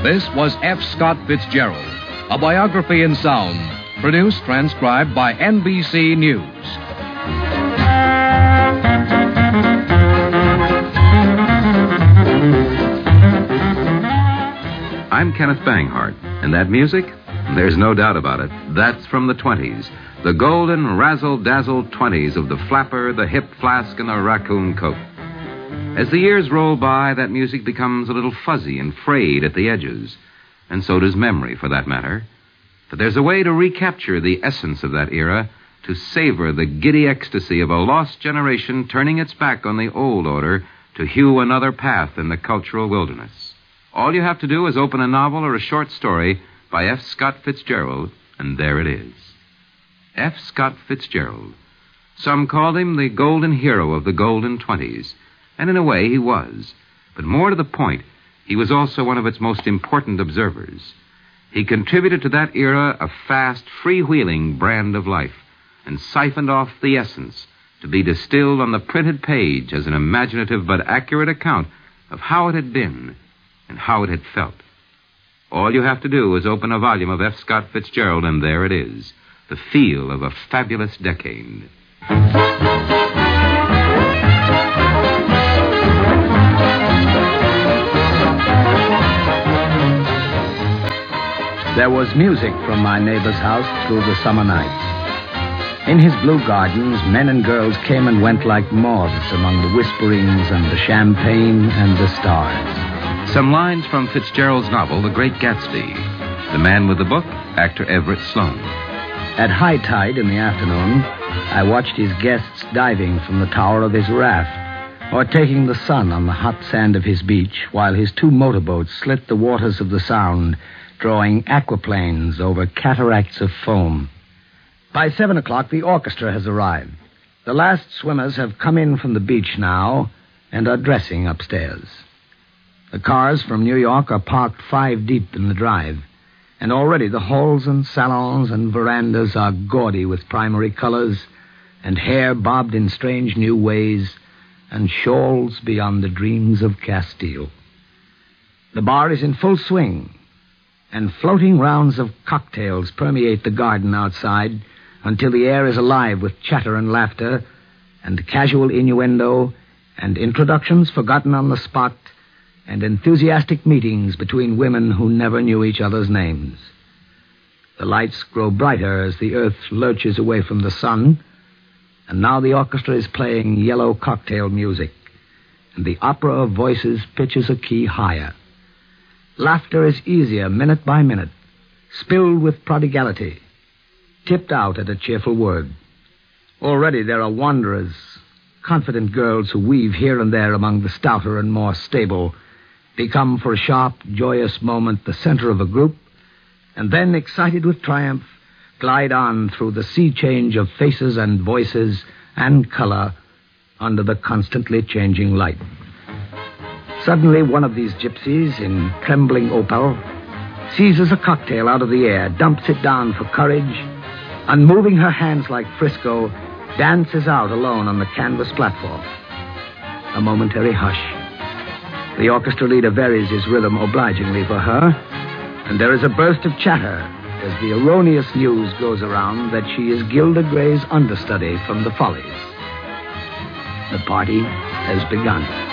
This was F. Scott Fitzgerald, a biography in sound, produced, transcribed by NBC News. I'm Kenneth Banghart, and that music? There's no doubt about it. That's from the 20s. The golden, razzle-dazzle 20s of the flapper, the hip flask, and the raccoon coat. As the years roll by, that music becomes a little fuzzy and frayed at the edges. And so does memory, for that matter. But there's a way to recapture the essence of that era, to savor the giddy ecstasy of a lost generation turning its back on the old order to hew another path in the cultural wilderness. All you have to do is open a novel or a short story by F. Scott Fitzgerald, and there it is. F. Scott Fitzgerald. Some called him the golden hero of the golden 20s, and in a way he was. But more to the point, he was also one of its most important observers. He contributed to that era a fast, freewheeling brand of life, and siphoned off the essence to be distilled on the printed page as an imaginative but accurate account of how it had been and how it had felt. All you have to do is open a volume of F. Scott Fitzgerald, and there it is, the feel of a fabulous decade. There was music from my neighbor's house through the summer nights. In his blue gardens, men and girls came and went like moths among the whisperings and the champagne and the stars. Some lines from Fitzgerald's novel, The Great Gatsby. The man with the book, actor Everett Sloane. At high tide in the afternoon, I watched his guests diving from the tower of his raft, or taking the sun on the hot sand of his beach, while his two motorboats slit the waters of the Sound, drawing aquaplanes over cataracts of foam. By 7 o'clock, the orchestra has arrived. The last swimmers have come in from the beach now and are dressing upstairs. The cars from New York are parked 5 deep in the drive, and already the halls and salons and verandas are gaudy with primary colors and hair bobbed in strange new ways and shawls beyond the dreams of Castile. The bar is in full swing, and floating rounds of cocktails permeate the garden outside until the air is alive with chatter and laughter and casual innuendo and introductions forgotten on the spot and enthusiastic meetings between women who never knew each other's names. The lights grow brighter as the earth lurches away from the sun, and now the orchestra is playing yellow cocktail music, and the opera of voices pitches a key higher. Laughter is easier minute by minute, spilled with prodigality, tipped out at a cheerful word. Already there are wanderers, confident girls who weave here and there among the stouter and more stable, become for a sharp, joyous moment the center of a group, and then, excited with triumph, glide on through the sea change of faces and voices and color under the constantly changing light. Suddenly, one of these gypsies, in trembling opal, seizes a cocktail out of the air, dumps it down for courage, and moving her hands like Frisco, dances out alone on the canvas platform. A momentary hush. The orchestra leader varies his rhythm obligingly for her, and there is a burst of chatter as the erroneous news goes around that she is Gilda Gray's understudy from the Follies. The party has begun.